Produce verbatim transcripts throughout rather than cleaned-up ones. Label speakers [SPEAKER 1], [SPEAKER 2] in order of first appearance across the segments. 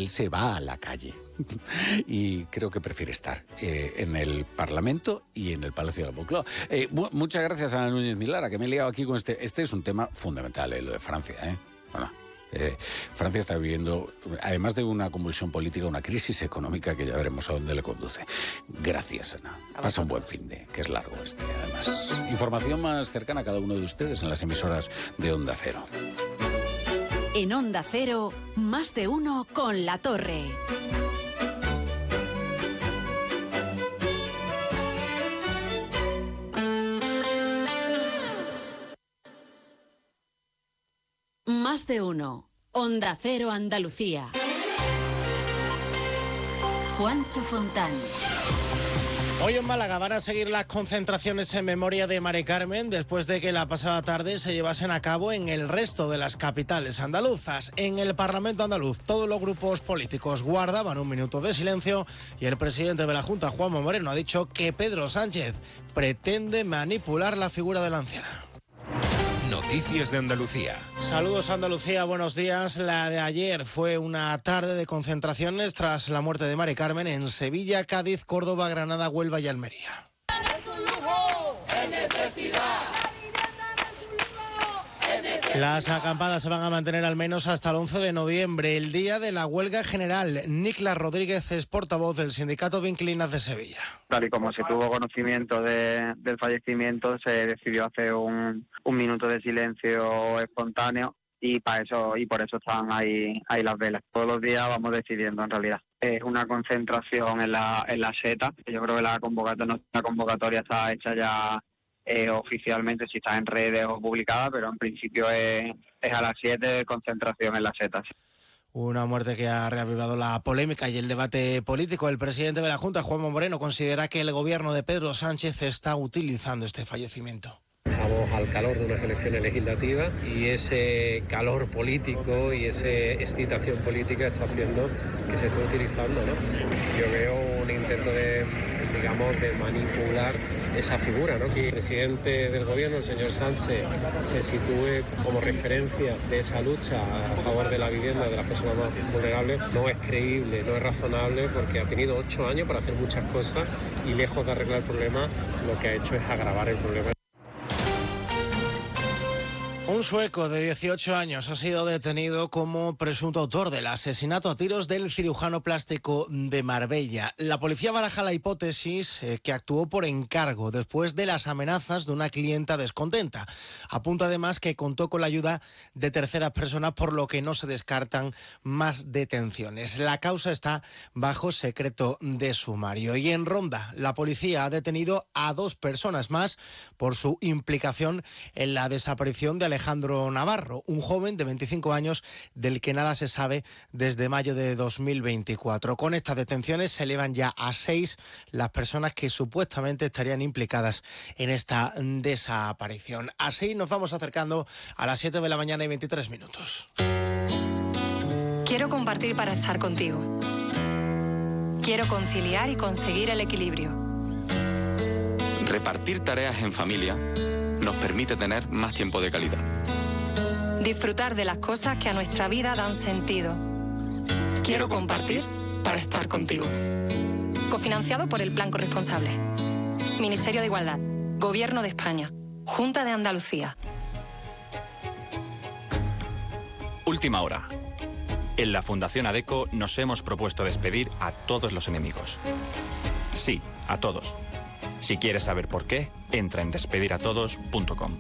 [SPEAKER 1] él se va a la calle y creo que prefiere estar eh, en el Parlamento y en el Palacio de la Moncloa. Eh, mu- muchas gracias a Núñez Milara, que me he liado aquí con este. Este es un tema fundamental, eh, lo de Francia. ¿eh? Bueno, eh, Francia está viviendo, además de una convulsión política, una crisis económica que ya veremos a dónde le conduce. Gracias, Ana. Pasa un buen fin de, que es largo este, además. Información más cercana a cada uno de ustedes en las emisoras de Onda Cero.
[SPEAKER 2] En Onda Cero, más de uno con La Torre. Más de uno. Onda Cero Andalucía. Juancho Fontán.
[SPEAKER 3] Hoy en Málaga van a seguir las concentraciones en memoria de Mari Carmen después de que la pasada tarde se llevasen a cabo en el resto de las capitales andaluzas. En el Parlamento andaluz todos los grupos políticos guardaban un minuto de silencio y el presidente de la Junta, Juanma Moreno, ha dicho que Pedro Sánchez pretende manipular la figura de la anciana.
[SPEAKER 4] Noticias de Andalucía.
[SPEAKER 3] Saludos Andalucía, buenos días. La de ayer fue una tarde de concentraciones tras la muerte de Mari Carmen en Sevilla, Cádiz, Córdoba, Granada, Huelva y Almería. Las acampadas se van a mantener al menos hasta el once de noviembre, el día de la huelga general. Nicla Rodríguez es portavoz del sindicato de inquilinas de Sevilla.
[SPEAKER 5] Tal y como se tuvo conocimiento de, del fallecimiento, se decidió hacer un, un minuto de silencio espontáneo y para eso y por eso están ahí, ahí las velas. Todos los días vamos decidiendo en realidad. Es una concentración en la, en la seta. Yo creo que la convocatoria, la convocatoria está hecha ya Eh, oficialmente, si está en redes o publicada, pero en principio es, es a las siete, concentración en las setas.
[SPEAKER 3] Una muerte que ha reavivado la polémica y el debate político. El presidente de la Junta, Juanma Moreno, considera que el gobierno de Pedro Sánchez está utilizando este fallecimiento.
[SPEAKER 6] Estamos al calor de unas elecciones legislativas y ese calor político y esa excitación política está haciendo que se esté utilizando, ¿no? Yo veo un intento de, digamos, de manipular esa figura, ¿no? Que el presidente del gobierno, el señor Sánchez, se sitúe como referencia de esa lucha a favor de la vivienda de las personas más vulnerables, no es creíble, no es razonable, porque ha tenido ocho años para hacer muchas cosas y lejos de arreglar el problema, lo que ha hecho es agravar el problema.
[SPEAKER 3] Un sueco de dieciocho años ha sido detenido como presunto autor del asesinato a tiros del cirujano plástico de Marbella. La policía baraja la hipótesis eh, que actuó por encargo después de las amenazas de una clienta descontenta. Apunta además que contó con la ayuda de terceras personas, por lo que no se descartan más detenciones. La causa está bajo secreto de sumario. Y en Ronda, la policía ha detenido a dos personas más por su implicación en la desaparición de Alejandro Alejandro Navarro, un joven de veinticinco años del que nada se sabe desde mayo de dos mil veinticuatro. Con estas detenciones se elevan ya a seis las personas que supuestamente estarían implicadas en esta desaparición. Así nos vamos acercando a las siete de la mañana y veintitrés minutos.
[SPEAKER 7] Quiero compartir para estar contigo. Quiero conciliar y conseguir el equilibrio.
[SPEAKER 8] Repartir tareas en familia nos permite tener más tiempo de calidad.
[SPEAKER 7] Disfrutar de las cosas que a nuestra vida dan sentido. Quiero compartir para estar contigo. Cofinanciado por el Plan Corresponsable. Ministerio de Igualdad. Gobierno de España. Junta de Andalucía.
[SPEAKER 9] Última hora. En la Fundación ADECO nos hemos propuesto despedir a todos los enemigos. Sí, a todos. Si quieres saber por qué, entra en despedir a todos punto com.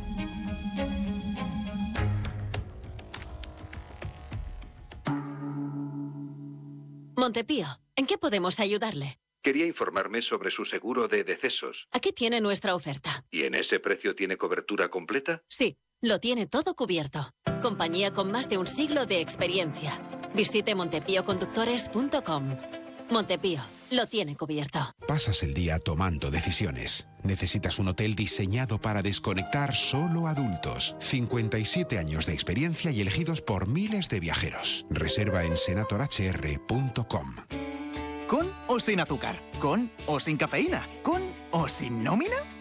[SPEAKER 10] Montepío, ¿en qué podemos ayudarle?
[SPEAKER 11] Quería informarme sobre su seguro de decesos.
[SPEAKER 10] Aquí tiene nuestra oferta.
[SPEAKER 11] ¿Y en ese precio tiene cobertura completa?
[SPEAKER 10] Sí, lo tiene todo cubierto. Compañía con más de un siglo de experiencia. Visite montepío conductores punto com. Montepío, lo tiene cubierto.
[SPEAKER 12] Pasas el día tomando decisiones. Necesitas un hotel diseñado para desconectar solo adultos. cincuenta y siete años de experiencia y elegidos por miles de viajeros. Reserva en senator h r punto com.
[SPEAKER 13] ¿Con o sin azúcar? ¿Con o sin cafeína? ¿Con o sin nómina?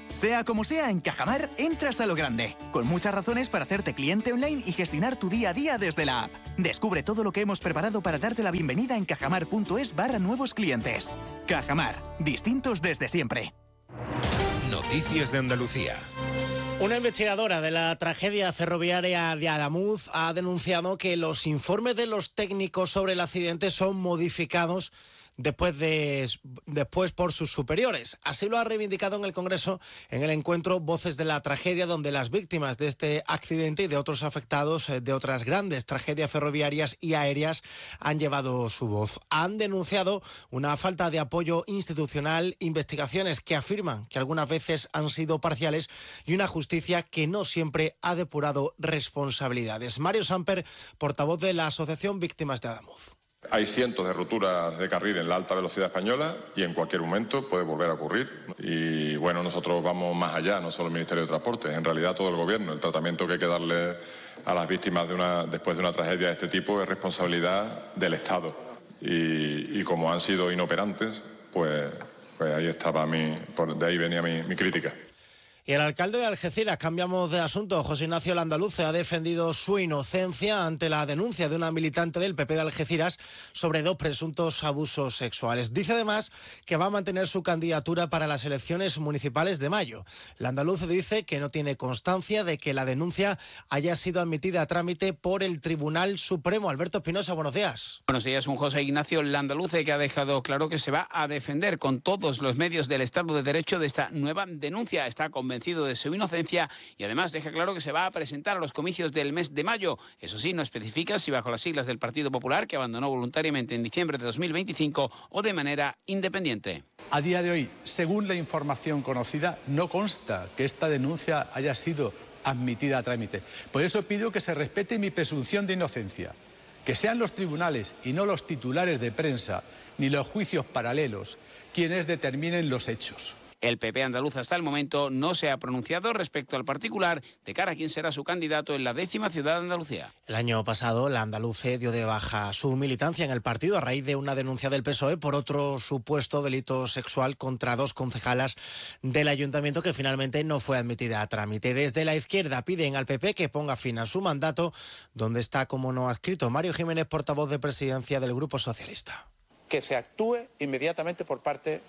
[SPEAKER 13] Sea como sea, en Cajamar entras a lo grande, con muchas razones para hacerte cliente online y gestionar tu día a día desde la app. Descubre todo lo que hemos preparado para darte la bienvenida en cajamar.es barra nuevos clientes. Cajamar, distintos desde siempre.
[SPEAKER 4] Noticias de Andalucía.
[SPEAKER 3] Una investigadora de la tragedia ferroviaria de Adamuz ha denunciado que los informes de los técnicos sobre el accidente son modificados después, de, después por sus superiores. Así lo ha reivindicado en el Congreso en el encuentro Voces de la Tragedia, donde las víctimas de este accidente y de otros afectados de otras grandes tragedias ferroviarias y aéreas han llevado su voz. Han denunciado una falta de apoyo institucional, investigaciones que afirman que algunas veces han sido parciales y una justicia que no siempre ha depurado responsabilidades. Mario Samper, portavoz de la Asociación Víctimas de Adamuz.
[SPEAKER 14] Hay cientos de roturas de carril en la alta velocidad española y en cualquier momento puede volver a ocurrir. Y bueno, nosotros vamos más allá, no solo el Ministerio de Transporte, en realidad todo el Gobierno. El tratamiento que hay que darle a las víctimas de una, después de una tragedia de este tipo es responsabilidad del Estado. Y, y como han sido inoperantes, pues, pues ahí estaba mi, por, de ahí venía mi, mi crítica.
[SPEAKER 3] Y el alcalde de Algeciras, cambiamos de asunto, José Ignacio Landaluce, ha defendido su inocencia ante la denuncia de una militante del P P de Algeciras sobre dos presuntos abusos sexuales. Dice además que va a mantener su candidatura para las elecciones municipales de mayo. Landaluce dice que no tiene constancia de que la denuncia haya sido admitida a trámite por el Tribunal Supremo. Alberto Espinosa, buenos días.
[SPEAKER 15] Buenos días, un José Ignacio Landaluce que ha dejado claro que se va a defender con todos los medios del Estado de Derecho de esta nueva denuncia. Está convencido de su inocencia y además deja claro que se va a presentar a los comicios del mes de mayo. Eso sí, no especifica si bajo las siglas del Partido Popular, que abandonó voluntariamente en diciembre de dos mil veinticinco, o de manera independiente.
[SPEAKER 16] A día de hoy, según la información conocida, no consta que esta denuncia haya sido admitida a trámite. Por eso pido que se respete mi presunción de inocencia, que sean los tribunales y no los titulares de prensa ni los juicios paralelos quienes determinen los hechos.
[SPEAKER 15] El P P andaluz hasta el momento no se ha pronunciado respecto al particular de cara a quién será su candidato en la décima ciudad de Andalucía.
[SPEAKER 3] El año pasado, la Andaluce dio de baja su militancia en el partido a raíz de una denuncia del P S O E por otro supuesto delito sexual contra dos concejalas del ayuntamiento que finalmente no fue admitida a trámite. Desde la izquierda piden al P P que ponga fin a su mandato, donde está como no adscrito Mario Jiménez, portavoz de presidencia del Grupo Socialista.
[SPEAKER 17] Que se actúe inmediatamente por parte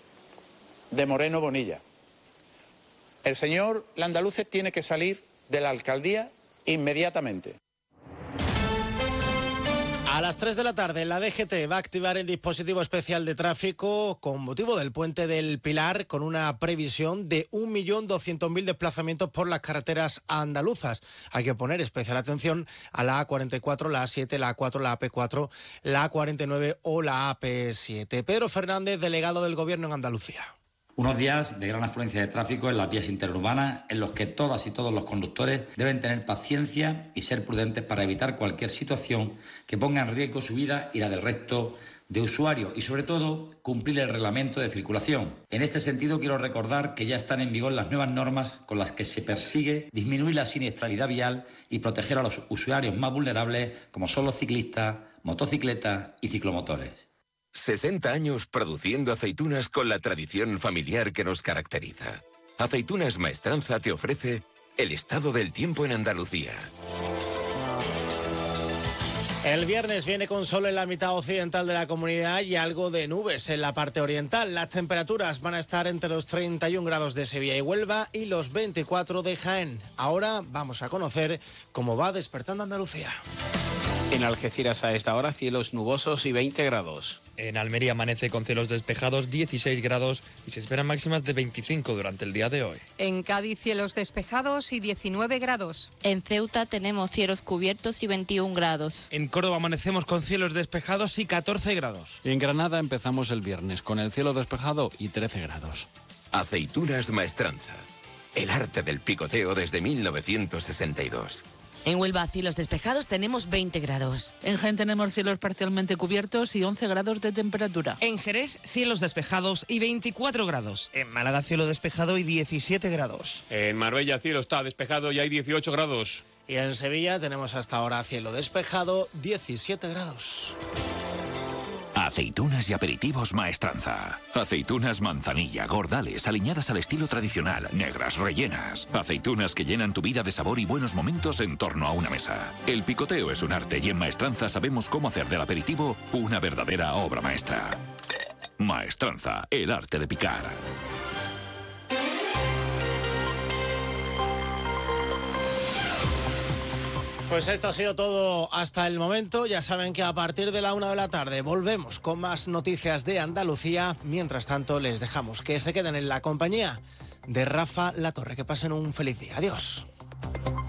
[SPEAKER 17] de Moreno Bonilla. El señor Landaluce tiene que salir de la alcaldía inmediatamente.
[SPEAKER 3] A las tres de la tarde, la D G T va a activar el dispositivo especial de tráfico con motivo del Puente del Pilar, con una previsión de un millón doscientos mil desplazamientos por las carreteras andaluzas. Hay que poner especial atención a la A cuarenta y cuatro, la A siete, la A cuatro, la A P cuatro, la A cuarenta y nueve o la A P siete. Pedro Fernández, delegado del Gobierno en Andalucía.
[SPEAKER 18] Unos días de gran afluencia de tráfico en las vías interurbanas en los que todas y todos los conductores deben tener paciencia y ser prudentes para evitar cualquier situación que ponga en riesgo su vida y la del resto de usuarios y, sobre todo, cumplir el reglamento de circulación. En este sentido, quiero recordar que ya están en vigor las nuevas normas con las que se persigue disminuir la siniestralidad vial y proteger a los usuarios más vulnerables, como son los ciclistas, motocicletas y ciclomotores.
[SPEAKER 4] sesenta años produciendo aceitunas con la tradición familiar que nos caracteriza. Aceitunas Maestranza te ofrece el estado del tiempo en Andalucía.
[SPEAKER 3] El viernes viene con sol en la mitad occidental de la comunidad y algo de nubes en la parte oriental. Las temperaturas van a estar entre los treinta y un grados de Sevilla y Huelva y los veinticuatro de Jaén. Ahora vamos a conocer cómo va despertando Andalucía.
[SPEAKER 15] En Algeciras a esta hora cielos nubosos y veinte grados.
[SPEAKER 19] En Almería amanece con cielos despejados, dieciséis grados y se esperan máximas de veinticinco durante el día de hoy.
[SPEAKER 20] En Cádiz cielos despejados y diecinueve grados.
[SPEAKER 21] En Ceuta tenemos cielos cubiertos y veintiún grados.
[SPEAKER 22] En Córdoba amanecemos con cielos despejados y catorce grados.
[SPEAKER 23] Y en Granada empezamos el viernes con el cielo despejado y trece grados.
[SPEAKER 4] Aceitunas Maestranza. El arte del picoteo desde mil novecientos sesenta y dos.
[SPEAKER 24] En Huelva, cielos despejados, tenemos veinte grados.
[SPEAKER 25] En Jaén tenemos cielos parcialmente cubiertos y once grados de temperatura.
[SPEAKER 26] En Jerez, cielos despejados y veinticuatro grados.
[SPEAKER 27] En Málaga, cielo despejado y diecisiete grados.
[SPEAKER 28] En Marbella, cielo está despejado y hay dieciocho grados.
[SPEAKER 3] Y en Sevilla tenemos hasta ahora cielo despejado, diecisiete grados.
[SPEAKER 1] Aceitunas y aperitivos Maestranza. Aceitunas manzanilla, gordales, aliñadas al estilo tradicional, negras, rellenas. Aceitunas que llenan tu vida de sabor y buenos momentos en torno a una mesa. El picoteo es un arte y en Maestranza sabemos cómo hacer del aperitivo una verdadera obra maestra. Maestranza, el arte de picar.
[SPEAKER 3] Pues esto ha sido todo hasta el momento. Ya saben que a partir de la una de la tarde volvemos con más noticias de Andalucía. Mientras tanto, les dejamos que se queden en la compañía de Rafa La Torre. Que pasen un feliz día. Adiós.